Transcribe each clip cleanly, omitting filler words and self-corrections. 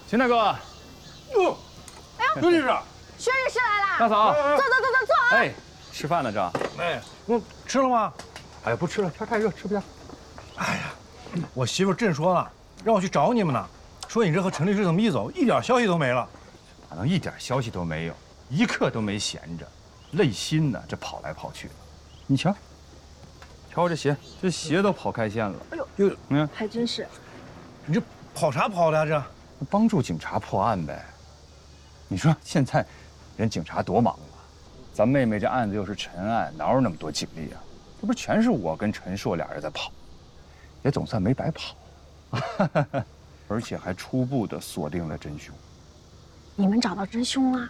秦大哥， 哟，刘律师， 薛律师来啦！ 大嫂， 坐。 哎，吃饭呢这？ 哎，我吃了吗？ 哎呀，不吃了，天太热，吃不下。 哎呀，我媳妇真说了，让我去找你们呢，说你这和陈律师这么一走，一点消息都没了。 哪能一点消息都没有，一刻都没闲着，累心呢，这跑来跑去的。你瞧，瞧我这鞋都跑开线了。 哎呦， 哟， 还真是。 你这跑啥跑的这？ 帮助警察破案呗。你说现在人警察多忙啊，咱妹妹这案子又是陈案，哪有那么多警力啊？这不全是我跟陈硕俩人在跑，也总算没白跑，而且还初步的锁定了真凶。 你们找到真凶了？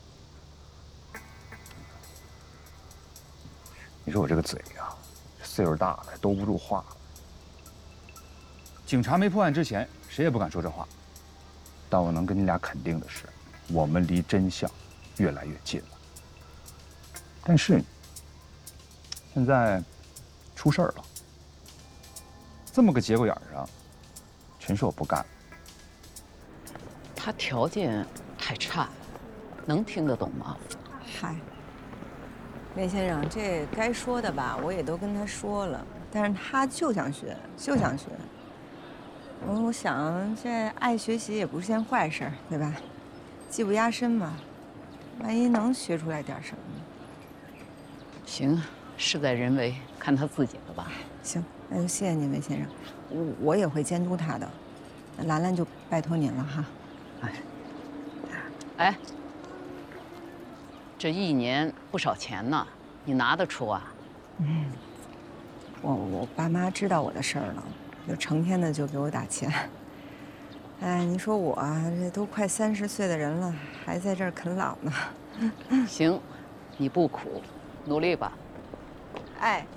你说我这个嘴呀，岁数大了兜不住话了。警察没破案之前，谁也不敢说这话。但我能跟你俩肯定的是，我们离真相越来越近了。但是现在出事儿了，这么个节骨眼上，陈硕不干了。 他条件太差，能听得懂吗？ 嗨，魏先生，这该说的吧，我也都跟他说了，但是他就想学，就想学。我想这爱学习也不是件坏事，对吧？技不压身嘛，万一能学出来点什么呢？ 行，事在人为，看他自己了吧。 行，那就谢谢您，魏先生，我也会监督他的。那兰兰就拜托您了哈。 哎，这一年不少钱呢，你拿得出啊？ 我爸妈知道我的事儿了，就成天的就给我打钱。哎，你说我这都快30岁的人了，还在这儿啃老呢。 行，你不苦，努力吧。 哎，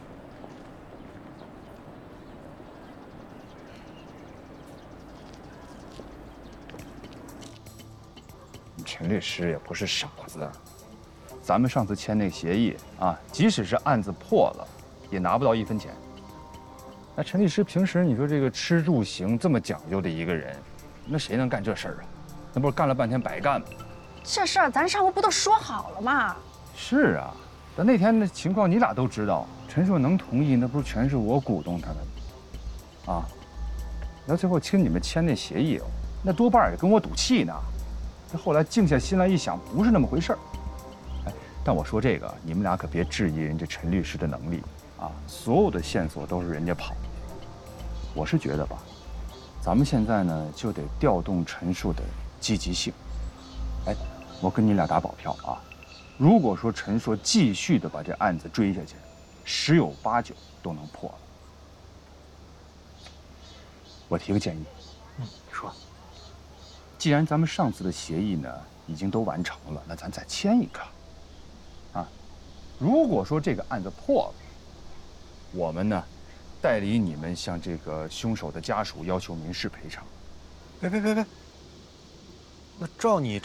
陈律师也不是傻子，咱们上次签那协议啊，即使是案子破了，也拿不到1分钱。那陈律师平时你说这个吃住行这么讲究的一个人，那谁能干这事儿啊？那不是干了半天白干吗？ 这事儿咱上回不都说好了吗？ 是啊，但那天的情况你俩都知道，陈硕能同意，那不是全是我鼓动他的吗？啊，那最后听你们签那协议，那多半也跟我赌气呢。这后来静下心来一想，不是那么回事儿。哎，但我说这个，你们俩可别质疑人家陈律师的能力啊，所有的线索都是人家跑的。我是觉得吧，咱们现在呢就得调动陈硕的积极性。哎，我跟你俩打保票啊，如果说陈硕继续的把这案子追下去，10有8九都能破了。我提个建议， 你说， 既然咱们上次的协议呢已经都完成了，那咱再签一个。啊，如果说这个案子破了，我们呢代理你们向这个凶手的家属要求民事赔偿。 别，那照你